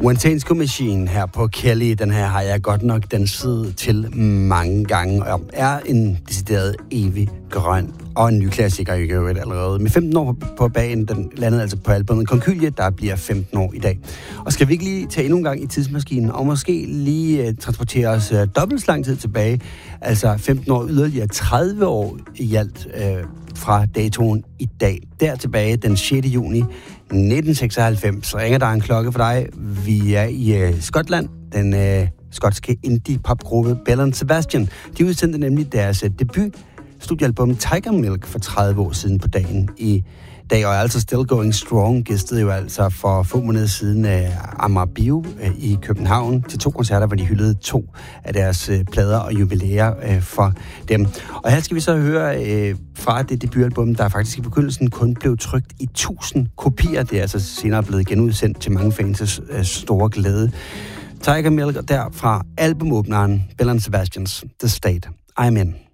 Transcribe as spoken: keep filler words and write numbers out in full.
One Tango Machine her på Kelly, den her har jeg godt nok danset til mange gange, og er en decideret evig grøn og en ny klassiker i øvrigt allerede. Med femten år på, på bagen, den landede altså på albumet Konkylie, der bliver femten år i dag. Og skal vi ikke lige tage endnu en gang i tidsmaskinen, og måske lige uh, transportere os uh, dobbelt så lang tid tilbage, altså femten år yderligere, tredive år i alt uh, fra datoen i dag. Der tilbage den sjette juni nitten seksoghalvfems ringer der en klokke for dig. Vi er i uh, Skotland, den uh, skotske indie-popgruppe Belle and Sebastian. De udsendte nemlig deres uh, debut studiealbum Tiger Milk for tredive år siden på dagen i dag, og er altså still going strong. Gæstede jo altså for få måneder siden af uh, Amager Bio uh, i København til to koncerter, hvor de hyldede to af deres uh, plader og jubilæer uh, for dem. Og her skal vi så høre uh, fra det debutalbum, der faktisk i begyndelsen kun blev trykt i tusind kopier. Det er altså senere blevet genudsendt til mange fans' uh, store glæde. Tiger Milk, og derfra albumåbneren Belle and Sebastians The State I'm In.